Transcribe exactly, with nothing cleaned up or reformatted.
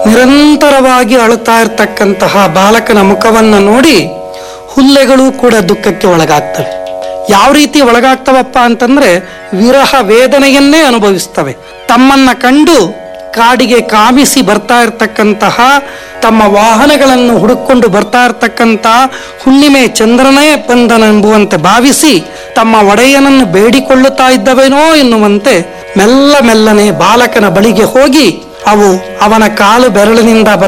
ನಿರಂತರವಾಗಿ ಅಳುತ್ತಾ ಇರತಕ್ಕಂತಹ ಬಾಲಕನ ಮುಖವನ್ನು ನೋಡಿ ಹುಲ್ಲೆಗಳು ಕೂಡ ದುಃಖಕ್ಕೆ ಒಳಗಾಗ್ತವೆ. ಯಾವ ರೀತಿ ಒಳಗಾಗ್ತವಪ್ಪ ಅಂತಂದ್ರೆ ವಿರಹ ವೇದನೆಯನ್ನೇ ಅನುಭವಿಸ್ತವೆ. ತಮ್ಮನ್ನ ಕಂಡು ಕಾಡಿಗೆ ಕಾಮಿಸಿ ಬರ್ತಾ ಇರತಕ್ಕಂತಹ, ತಮ್ಮ ವಾಹನಗಳನ್ನು ಹುಡುಕೊಂಡು ಬರ್ತಾ ಇರತಕ್ಕಂತಹ ಹುಣ್ಣಿಮೆ ಚಂದ್ರನೇ ಬಂದನೆಂಬುವಂತೆ ಭಾವಿಸಿ ತಮ್ಮ ಒಡೆಯನನ್ನು ಬೇಡಿಕೊಳ್ಳುತ್ತಾ ಇದ್ದವೇನೋ ಎನ್ನುವಂತೆ ಮೆಲ್ಲ ಮೆಲ್ಲನೆ ಬಾಲಕನ ಬಳಿಗೆ ಹೋಗಿ ಅವು ಅವನ ಕಾಲು ಬೆರಳಿನಿಂದ